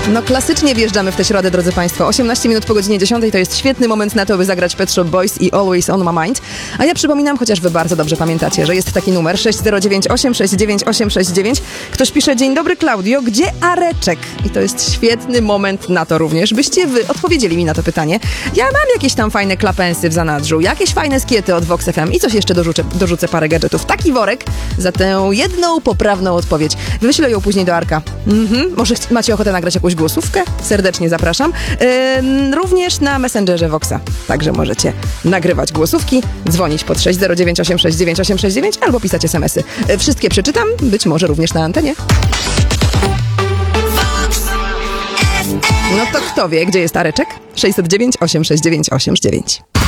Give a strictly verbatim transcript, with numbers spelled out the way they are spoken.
No klasycznie wjeżdżamy w tę środę, drodzy Państwo. osiemnaście minut po godzinie dziesiątej to jest świetny moment na to, by zagrać Pet Shop Boys i Always on my mind. A ja przypominam, chociaż wy bardzo dobrze pamiętacie, że jest taki numer sześć zero dziewięć osiem sześć dziewięć osiem sześć dziewięć. Ktoś pisze: dzień dobry, Klaudio, gdzie Areczek? I to jest świetny moment na to również, byście wy odpowiedzieli mi na to pytanie. Ja mam jakieś tam fajne klapensy w zanadrzu, jakieś fajne skiety od Vox F M i coś jeszcze dorzucę, dorzucę parę gadżetów. Taki worek za tę jedną poprawną odpowiedź. Wyślę ją później do Arka. Mhm. Może ch- macie ochotę nagrać jakąś głosówkę? Serdecznie zapraszam. Yy, również na Messengerze Voxa. Także możecie nagrywać głosówki, dzwonić pod sześć zero dziewięć osiem sześć dziewięć osiem sześć dziewięć albo pisać es em esy. Yy, wszystkie przeczytam, być może również na antenie. No to kto wie, gdzie jest Areczek? sześć zero dziewięć osiem sześć dziewięć osiem dziewięć.